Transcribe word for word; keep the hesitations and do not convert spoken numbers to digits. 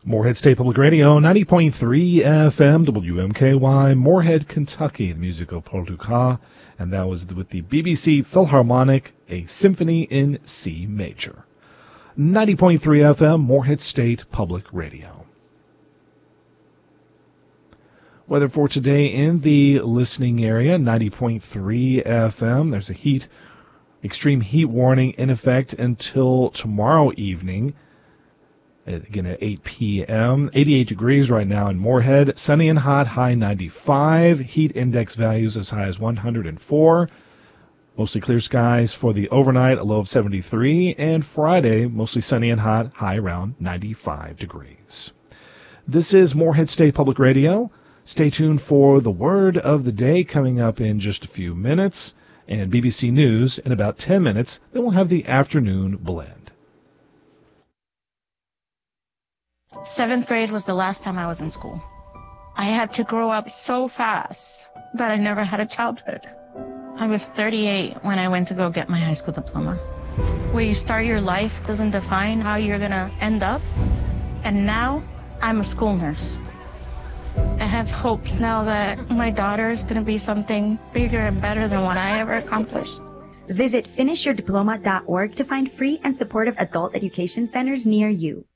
Morehead State Public Radio, ninety point three F M, W M K Y, Morehead, Kentucky, the music of Paul Dukas, and that was with the B B C Philharmonic, a symphony in C major. ninety point three F M, Morehead State Public Radio. Weather for today in the listening area, ninety point three F M. There's a heat, extreme heat warning in effect until tomorrow evening. Again at eight p.m. eighty-eight degrees right now in Morehead. Sunny and hot, high ninety-five. Heat index values as high as one hundred four. Mostly clear skies for the overnight, a low of seventy-three. And Friday, mostly sunny and hot, high around ninety-five degrees. This is Morehead State Public Radio. Stay tuned for the word of the day coming up in just a few minutes. And B B C News in about ten minutes. Then we'll have the afternoon blend. Seventh grade was the last time I was in school. I had to grow up so fast that I never had a childhood. I was thirty-eight when I went to go get my high school diploma. Where you start your life doesn't define how you're going to end up. And now I'm a school nurse. I have hopes now that my daughter is going to be something bigger and better than what I ever accomplished. Visit finish your diploma dot org to find free and supportive adult education centers near you.